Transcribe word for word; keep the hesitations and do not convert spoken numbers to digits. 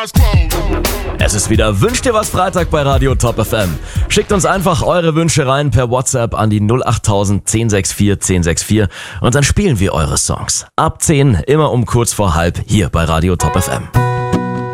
Es ist wieder Wünsch dir was Freitag bei Radio Top F M. Schickt uns einfach eure Wünsche rein per WhatsApp an die null achttausend zehn sechs vier zehn sechs vier und dann spielen wir eure Songs. Ab zehn, immer um kurz vor halb, hier bei Radio Top F M.